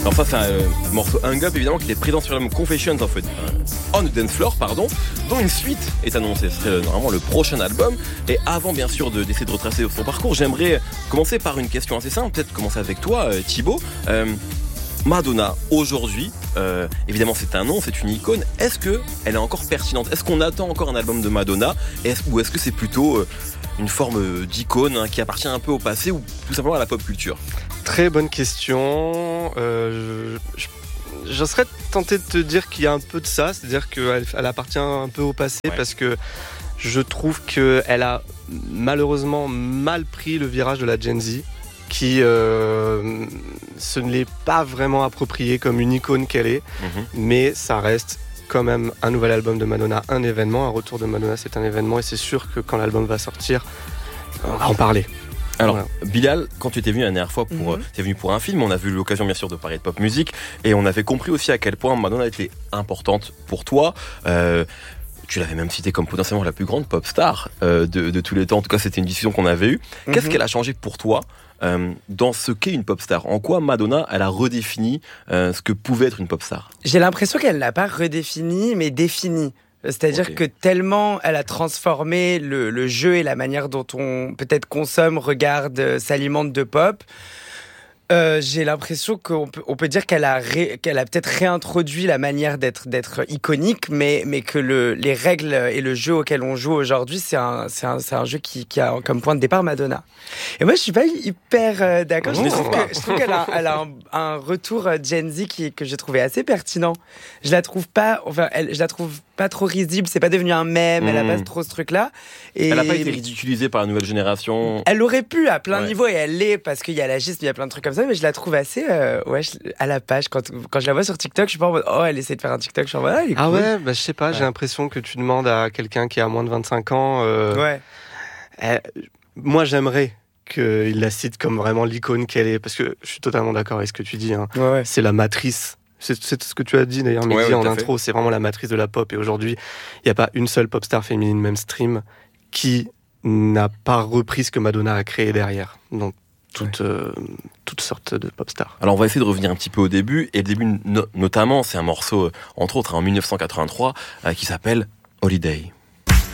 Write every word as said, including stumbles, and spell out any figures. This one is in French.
Alors ça c'est un euh, morceau Hung Up évidemment qui est présent sur l'album Confessions of a, euh, on the Dance Floor pardon, dont une suite est annoncée. Ce serait normalement le prochain album. Et avant bien sûr de, d'essayer de retracer son parcours, j'aimerais commencer par une question assez simple, peut-être commencer avec toi euh, Thibaut. Euh, Madonna, aujourd'hui, euh, évidemment c'est un nom, c'est une icône. Est-ce qu'elle est encore pertinente ? Est-ce qu'on attend encore un album de Madonna ? est-ce, Ou est-ce que c'est plutôt euh, une forme d'icône hein, qui appartient un peu au passé ou tout simplement à la pop culture ? Très bonne question. Euh, je, je, je serais tenté de te dire qu'il y a un peu de ça, c'est-à-dire qu'elle elle appartient un peu au passé ouais. parce que je trouve qu'elle a malheureusement mal pris le virage de la Gen Z. Qui euh, se ne l'est pas vraiment approprié comme une icône qu'elle est, mmh. mais ça reste quand même un nouvel album de Madonna, un événement, un retour de Madonna, c'est un événement, et c'est sûr que quand l'album va sortir, on va en parler. Alors, voilà. Bilal, quand tu étais venu la dernière fois, pour, mmh. tu es venu pour un film, on a vu l'occasion bien sûr de parler de pop musique, et on avait compris aussi à quel point Madonna était importante pour toi. Euh, Tu l'avais même citée comme potentiellement la plus grande pop star euh, de, de tous les temps. En tout cas, c'était une discussion qu'on avait eue. Mmh. Qu'est-ce qu'elle a changé pour toi euh, dans ce qu'est une pop star ? En quoi Madonna, elle a redéfini euh, ce que pouvait être une pop star ? J'ai l'impression qu'elle n'a pas redéfini, mais défini. C'est-à-dire okay. que tellement elle a transformé le, le jeu et la manière dont on peut-être consomme, regarde, s'alimente de pop. Euh, j'ai l'impression qu'on peut, on peut dire qu'elle a, ré, qu'elle a peut-être réintroduit la manière d'être, d'être iconique, mais, mais que le, les règles et le jeu auquel on joue aujourd'hui, c'est un, c'est un, c'est un jeu qui, qui a comme point de départ Madonna. Et moi, je suis pas hyper euh, d'accord. Oh. Je, trouve que, je trouve qu'elle a, elle a un, un retour Gen Z qui, que j'ai trouvé assez pertinent. Je la trouve pas, enfin, elle, je la trouve pas trop risible, c'est pas devenu un mème, mmh. elle a pas trop ce truc-là. Et elle a pas été ridiculisée par la nouvelle génération. Elle aurait pu à plein ouais. niveaux, et elle l'est, parce qu'il y a l'agisme, il y a plein de trucs comme ça, mais je la trouve assez euh, ouais, je, à la page. Quand, quand je la vois sur TikTok, je suis pas en mode oh, elle essaie de faire un TikTok, je suis en mode ah, elle est cool. Ah ouais, bah, je sais pas, ouais. j'ai l'impression que tu demandes à quelqu'un qui a moins de vingt-cinq ans. Euh, ouais. Elle, moi, j'aimerais qu'il la cite comme vraiment l'icône qu'elle est, parce que je suis totalement d'accord avec ce que tu dis. Hein. Ouais. C'est la matrice. C'est, c'est ce que tu as dit d'ailleurs, Mehdi, ouais, ouais, en intro. Fait. C'est vraiment la matrice de la pop. Et aujourd'hui, il n'y a pas une seule pop star féminine mainstream qui n'a pas repris ce que Madonna a créé derrière. Donc, Toutes, ouais. euh, toutes sortes de pop stars. Alors on va essayer de revenir un petit peu au début, et le début no- notamment, c'est un morceau, entre autres, en dix-neuf cent quatre-vingt-trois, euh, qui s'appelle Holiday.